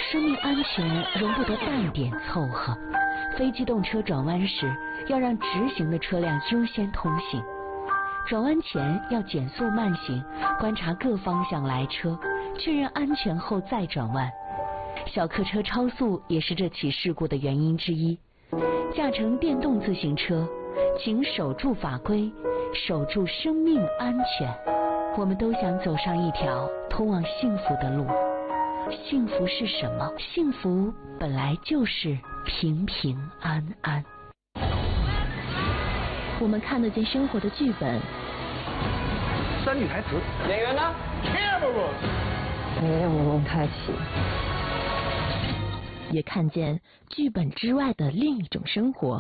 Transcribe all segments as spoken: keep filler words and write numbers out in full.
生命安全容不得半点凑合。非机动车转弯时，要让直行的车辆优先通行。转弯前要减速慢行，观察各方向来车，确认安全后再转弯。小客车超速也是这起事故的原因之一。驾乘电动自行车，请守住法规，守住生命安全。我们都想走上一条通往幸福的路。幸福是什么？幸福本来就是平平安安。 我们看得见生活的剧本。 三句台词。演员呢 ？Camera。 没让我蒙太奇。 也看见剧本之外的另一种生活。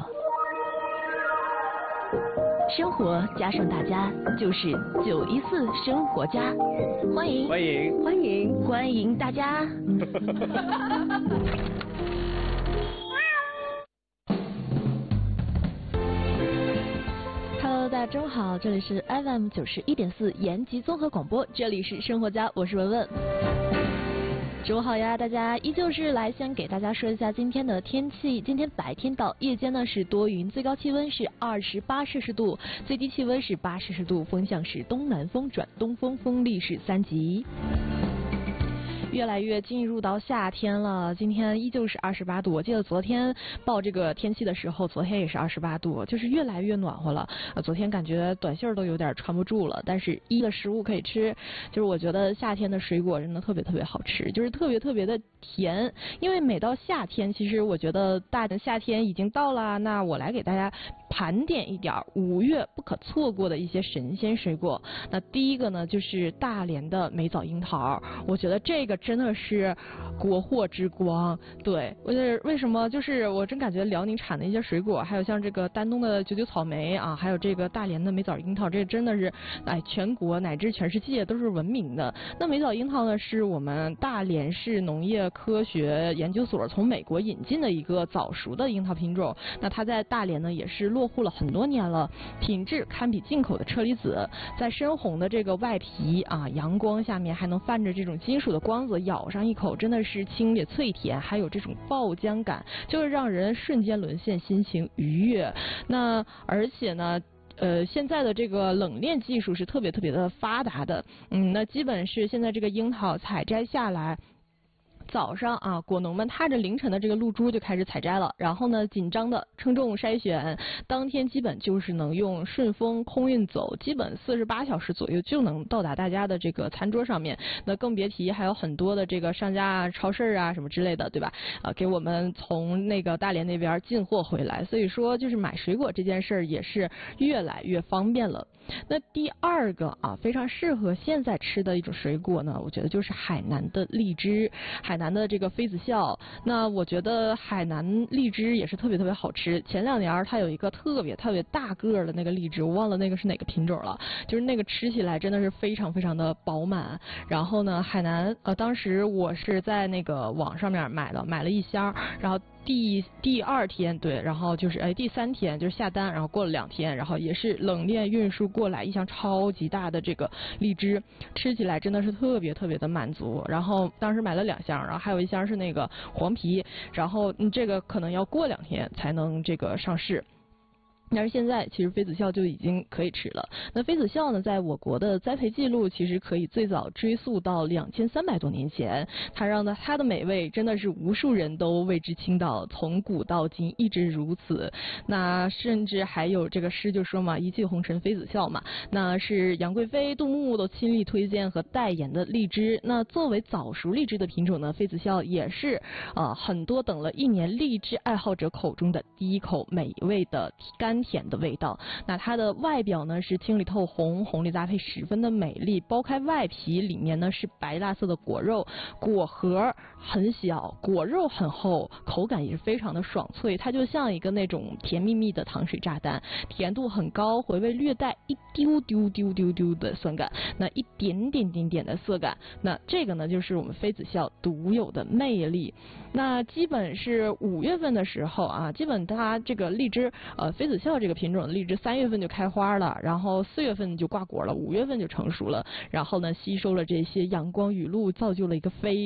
生活加上大家就是九一四生活家，欢迎欢迎欢迎欢迎大家。Hello， 大家中午好，这里是 F M 九十一点四延吉综合广播，这里是生活家，我是文文。中午好呀，大家依旧是来先给大家说一下今天的天气。今天白天到夜间呢是多云，最高气温是二十八摄氏度，最低气温是八摄氏度，风向是东南风转东风，风力是三级。越来越进入到夏天了，今天依旧是二十八度。我记得昨天报这个天气的时候，昨天也是二十八度，就是越来越暖和了。呃，昨天感觉短袖都有点穿不住了，但是一的食物可以吃，就是我觉得夏天的水果真的特别特别好吃，就是特别特别的甜。因为每到夏天，其实我觉得大的夏天已经到了，那我来给大家盘点一点五月不可错过的一些神仙水果。那第一个呢，就是大连的梅枣樱桃，我觉得这个真的是国货之光。对，我是为什么？就是我真感觉辽宁产的一些水果，还有像这个丹东的九九草莓啊，还有这个大连的梅枣樱桃，这真的是哎全国乃至全世界都是闻名的。那梅枣樱桃呢，是我们大连市农业科学研究所从美国引进的一个早熟的樱桃品种。那它在大连呢也是落户了很多年了，品质堪比进口的车厘子，在深红的这个外皮啊，阳光下面还能泛着这种金属的光泽，咬上一口真的是清冽脆甜，还有这种爆浆感，就是让人瞬间沦陷，心情愉悦。那而且呢呃，现在的这个冷链技术是特别特别的发达的，嗯，那基本是现在这个樱桃采摘下来，早上啊，果农们踏着凌晨的这个露珠就开始采摘了，然后呢，紧张的称重筛选，当天基本就是能用顺丰空运走，基本四十八小时左右就能到达大家的这个餐桌上面。那更别提还有很多的这个商家啊、超市啊什么之类的，对吧？啊，给我们从那个大连那边进货回来，所以说就是买水果这件事儿也是越来越方便了。那第二个啊，非常适合现在吃的一种水果呢，我觉得就是海南的荔枝，海南的这个妃子笑。那我觉得海南荔枝也是特别特别好吃。前两年它有一个特别特别大个的那个荔枝，我忘了那个是哪个品种了，就是那个吃起来真的是非常非常的饱满。然后呢，海南呃，当时我是在那个网上面买了买了一箱，然后第第二天对，然后就是哎第三天就是下单，然后过了两天，然后也是冷链运输过来一箱超级大的这个荔枝，吃起来真的是特别特别的满足。然后当时买了两箱，然后还有一箱是那个黄皮，然后嗯这个可能要过两天才能这个上市。但是现在其实妃子笑就已经可以吃了。那妃子笑呢，在我国的栽培记录其实可以最早追溯到两千三百多年前，它让它它的美味真的是无数人都为之倾倒，从古到今一直如此。那甚至还有这个诗就说嘛，一骑红尘妃子笑嘛，那是杨贵妃、杜牧都亲力推荐和代言的荔枝。那作为早熟荔枝的品种呢，妃子笑也是啊、呃、很多等了一年荔枝爱好者口中的第一口美味的甘甜的味道。那它的外表呢是青里透红，红里搭配十分的美丽。剥开外皮，里面呢是白蜡色的果肉，果核很小，果肉很厚，口感也是非常的爽脆。它就像一个那种甜蜜蜜的糖水炸弹，甜度很高，回味略带一丢丢丢丢丢的酸感，那一点点点点的涩感。那这个呢就是我们妃子笑独有的魅力。那基本是五月份的时候啊，基本它这个荔枝呃妃子笑这个品种的荔枝三月份就开花了，然后四月份就挂果了，五月份就成熟了，然后呢吸收了这些阳光雨露，造就了一个非